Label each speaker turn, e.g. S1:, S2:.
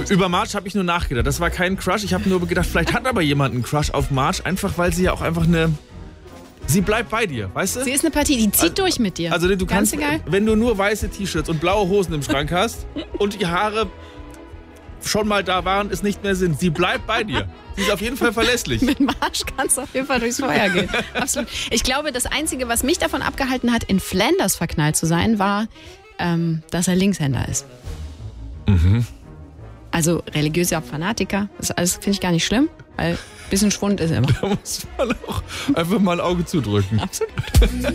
S1: Über Marge habe ich nur nachgedacht. Das war kein Crush. Ich habe nur gedacht, vielleicht hat aber jemand einen Crush auf Marge, einfach weil sie ja auch einfach sie bleibt bei dir, weißt du?
S2: Sie ist eine Partie, die zieht durch mit dir.
S1: Also du
S2: Ganz
S1: kannst,
S2: egal.
S1: wenn du nur weiße T-Shirts und blaue Hosen im Schrank hast und die Haare schon mal da waren, es nicht mehr sind, sie bleibt bei dir. Sie ist auf jeden Fall verlässlich.
S2: Mit Marge kannst du auf jeden Fall durchs Feuer gehen. Absolut. Ich glaube, das Einzige, was mich davon abgehalten hat, in Flanders verknallt zu sein, war, dass er Linkshänder ist.
S1: Mhm.
S2: Also religiöser Fanatiker. Das alles finde ich gar nicht schlimm, weil ein bisschen Schwund ist immer.
S1: Da muss man auch einfach mal ein Auge zudrücken.
S2: Absolut.